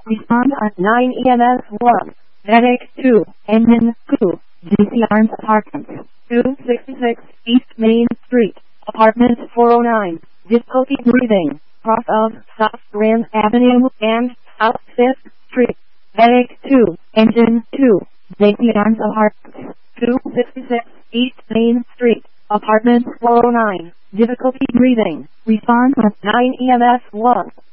Respond on 9 EMS 1. Medic 2. Engine 2. GC Arms Apartments. 266 East Main Street. Apartment 409. Difficulty breathing. Cross of South Grand Avenue and South 5th Street. Medic 2. Engine 2. GC Arms Apartments. 266 East Main Street. Apartment 409. Difficulty breathing. Response of 9 EMS 1.